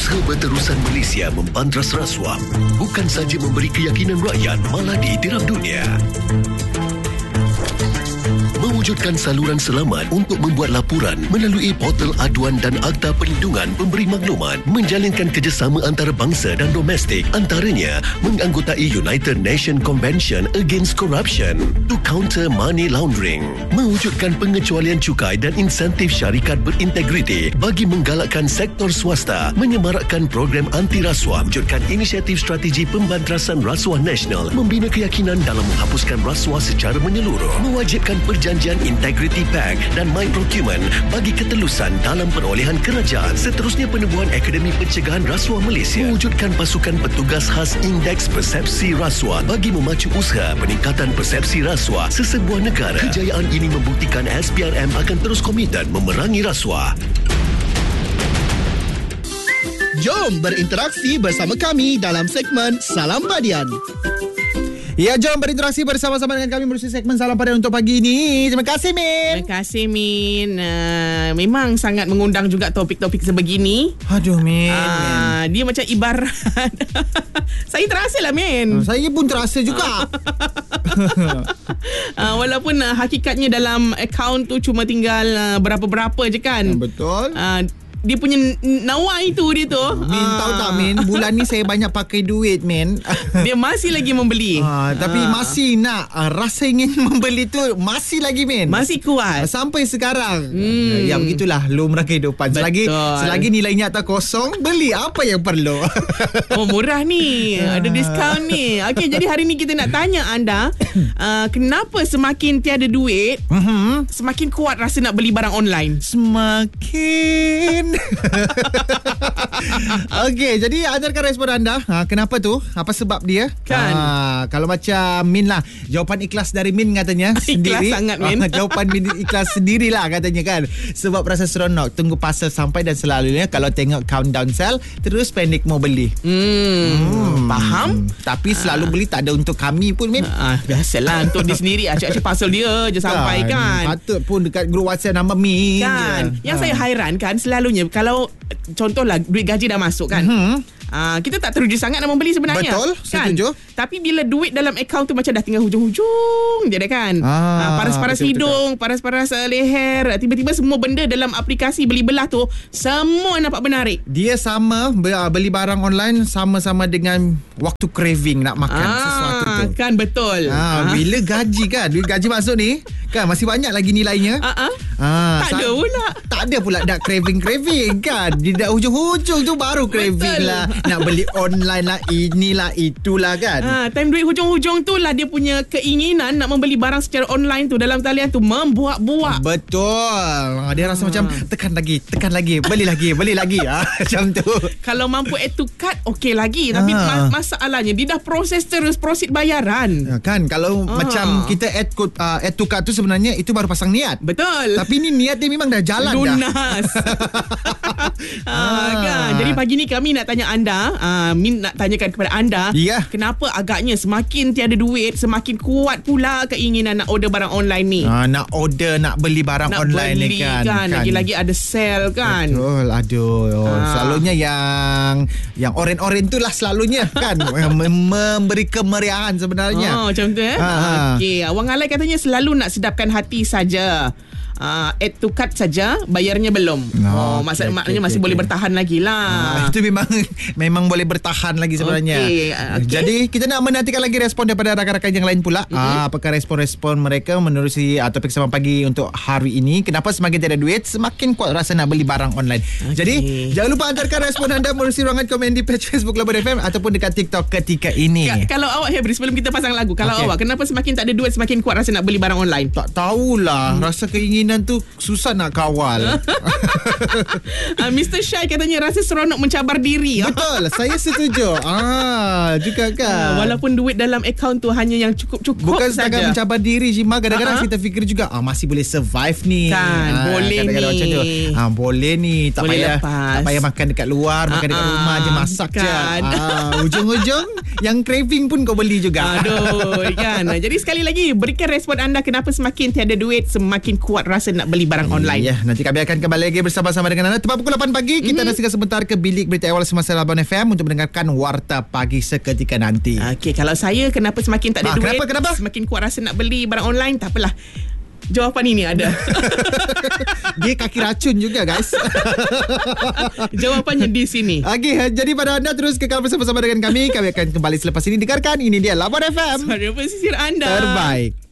Usaha Berterusan Malaysia membantras rasuah bukan sahaja memberi keyakinan rakyat, malah ditiram dunia. Mewujudkan saluran selamat untuk membuat laporan melalui portal aduan dan Akta Perlindungan Pemberi Maklumat, menjalinkan kerjasama antarabangsa dan domestik, antaranya menganggotai United Nations Convention Against Corruption to counter money laundering, mewujudkan pengecualian cukai dan insentif syarikat berintegriti bagi menggalakkan sektor swasta, menyemarakkan program anti rasuah, wujudkan inisiatif strategi pembantrasan rasuah nasional, membina keyakinan dalam menghapuskan rasuah secara menyeluruh, mewajibkan perjanjian Integrity Pact dan My Procurement bagi ketelusan dalam perolehan kerajaan. Seterusnya, penubuhan Akademi Pencegahan Rasuah Malaysia, mewujudkan pasukan petugas khas Indeks Persepsi Rasuah bagi memacu usaha peningkatan persepsi rasuah sesebuah negara. Kejayaan ini membuktikan SPRM akan terus komited memerangi rasuah. Jom berinteraksi bersama kami dalam segmen Salam Padian. Ya, jom berinteraksi bersama-sama dengan kami melalui segmen Salam Padian untuk pagi ini. Terima kasih, Min. Terima kasih, Min. Memang sangat mengundang juga topik-topik sebegini. Aduh, Min. Dia macam ibarat saya terasa lah, Min. Saya pun terasa juga. Walaupun hakikatnya dalam akaun tu cuma tinggal berapa-berapa je kan. Betul. Dia punya nawai tu dia tu. Min, tahu tak, Min, bulan ni saya banyak pakai duit, Min. Dia masih lagi membeli. Tapi masih nak rasa ingin membeli tu masih lagi, Min. Masih kuat sampai sekarang. Ya, begitulah lumrah kehidupan. Selagi nilainya tak kosong, beli apa yang perlu. Oh, murah ni. Ada diskaun ni. Okey, jadi hari ni kita nak tanya anda, kenapa semakin tiada duit, semakin kuat rasa nak beli barang online? Semakin Okey, jadi ajarkan respon anda. Kenapa tu? Apa sebab dia? Kan? Kalau macam Min lah, jawapan ikhlas dari Min katanya sendiri. Ikhlas sangat, Min. Jawapan Min ikhlas sendirilah katanya kan. Sebab rasa seronok tunggu parcel sampai dan selalunya kalau tengok countdown sale terus panik mau beli. Faham? Tapi selalu beli tak ada untuk kami pun, Min. Biasalah untuk dia sendiri. Acak-acak parcel dia je sampai kan. Patut pun dekat grup WhatsApp nama Min kan je. Yang saya hairan kan, selalunya kalau contohlah duit gaji dah masuk kan, kita tak teruja sangat nak membeli sebenarnya. Betul, setuju. Tapi bila duit dalam akaun tu macam dah tinggal hujung-hujung je dah kan. Paras-paras hidung, paras-paras leher, tiba-tiba semua benda dalam aplikasi beli belah tu semua nampak menarik. Dia sama beli barang online sama-sama dengan waktu craving nak makan sesuatu tu. Kan betul. Bila gaji kan, duit gaji masuk ni kan masih banyak lagi nilainya. Tak ada pula. Tak ada pula dah craving kan. Dia dah hujung-hujung tu baru craving lah. Nak beli online lah, inilah itulah kan. Time duit hujung-hujung tu lah dia punya keinginan nak membeli barang secara online tu dalam talian tu membuak-buak. Betul. Dia rasa macam tekan lagi, beli lagi. Macam tu. Kalau mampu add to cart okey lagi, tapi masalahnya dia dah proses terus prosid bayaran. Kan kalau macam kita add to cart tu sebenarnya itu baru pasang niat. Betul. Tapi ni niat dia memang dah jalan lunas. Kan? Jadi pagi ni kami nak tanya anda, Min nak tanyakan kepada anda, kenapa agaknya semakin tiada duit semakin kuat pula keinginan nak order barang online ni. Nak beli barang nak online beli, ni kan. Lagi-lagi ada sale kan. Betul. Aduh. Selalunya yang oren-oren tu lah selalunya kan memberi kemeriahan sebenarnya. Macam tu Okey, Wang Alai katanya selalu nak sedapkan hati saja. Add to cart saja, bayarnya belum. Maknanya masih boleh bertahan lagi lah. Itu memang boleh bertahan lagi sebenarnya. Jadi kita nak menantikan lagi respon daripada rakan-rakan yang lain pula. Apakah respon-respon mereka menerusi topik Selamat Pagi untuk hari ini? Kenapa semakin tiada duit semakin kuat rasa nak beli barang online? Jadi jangan lupa hantarkan respon anda menerusi ruangan komen di page Facebook Global FM ataupun dekat TikTok ketika ini. Kalau awak Hebri, sebelum kita pasang lagu, kalau awak kenapa semakin tak ada duit semakin kuat rasa nak beli barang online? Tak tahulah. Rasa keinginan tu susah nak kawal. Mr. Syai katanya rasa seronok mencabar diri. Betul, saya setuju. Juga kan. Walaupun duit dalam akaun tu hanya yang cukup-cukup bukan saja. Bukan setakat mencabar diri, Jima. Kadang-kadang kita fikir juga masih boleh survive ni. Kan, boleh ni. Macam tu. Boleh ni. Tak payah makan dekat luar, makan dekat rumah je, masak kan. Ujung-ujung yang craving pun kau beli juga. Aduh, kan. Jadi sekali lagi berikan respon anda kenapa semakin tiada duit semakin kuat rasa nak beli barang online. Ya, nanti kami akan kembali lagi bersama-sama dengan anda tepat pukul 8 pagi. Kita nak singgah sebentar ke bilik berita awal semasa Labuan FM untuk mendengarkan Warta Pagi seketika nanti. Okey, kalau saya kenapa semakin tak ada duit, kenapa? semakin kuat rasa nak beli barang online, tak apalah. Jawapan ini ada. Dia kaki racun juga, guys. Jawapannya di sini. Okey, jadi pada anda terus kekal bersama-sama dengan kami. Kami akan kembali selepas ini. Dengarkan, ini dia Labuan FM. Suara pesisir anda. Terbaik.